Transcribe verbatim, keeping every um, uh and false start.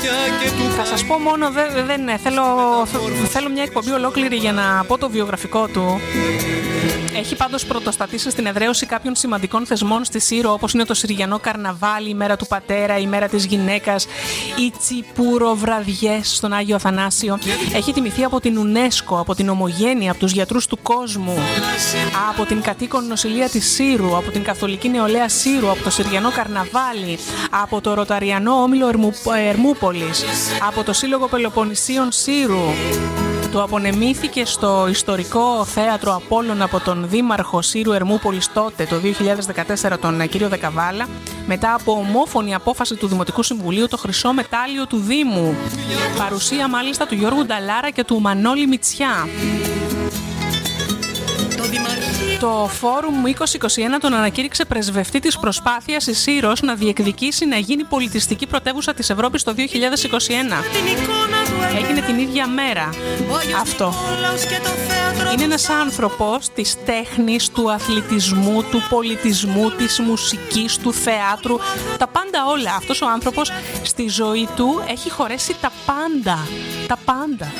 Θα σας πω μόνο, δεν, δεν θέλω, θέλω μια εκπομπή ολόκληρη για να πω το βιογραφικό του. Έχει πάντως πρωτοστατήσει στην εδραίωση κάποιων σημαντικών θεσμών στη Σύρο, όπως είναι το Συριανό Καρναβάλι, η μέρα του πατέρα, η μέρα της γυναίκας, οι τσιπουροβραδιές στον Άγιο Αθανάσιο. Έχει τιμηθεί από την UNESCO, από την Ομογένεια, από τους γιατρούς του κόσμου, από την κατοίκον νοσηλεία της Σύρου, από την Καθολική Νεολαία Σύρου, από το Συριανό Καρναβάλι, από το Ρωταριανό Όμιλο Ερμου... Ερμούπολης, από το Σύλλογο Πελοποννησίων Σύρου. Του απονεμήθηκε στο ιστορικό θέατρο Απόλλων από τον δήμαρχο Σύρου Ερμούπολης τότε, το δύο χιλιάδες δεκατέσσερα, τον κύριο Δεκαβάλα, μετά από ομόφωνη απόφαση του Δημοτικού Συμβουλίου, το χρυσό μετάλλιο του Δήμου. Παρουσία μάλιστα του Γιώργου Νταλάρα και του Μανώλη Μητσιά. Το Φόρουμ είκοσι είκοσι ένα τον ανακήρυξε πρεσβευτή της προσπάθειας η Σύρος να διεκδικήσει να γίνει πολιτιστική πρωτεύουσα της Ευρώπης το δύο χιλιάδες είκοσι ένα. Έγινε την ίδια μέρα αυτό. Είναι ένας άνθρωπος της τέχνης, του αθλητισμού, του πολιτισμού, της μουσικής, του θεάτρου, τα πάντα όλα. Αυτός ο άνθρωπος στη ζωή του έχει χωρέσει τα πάντα, τα πάντα.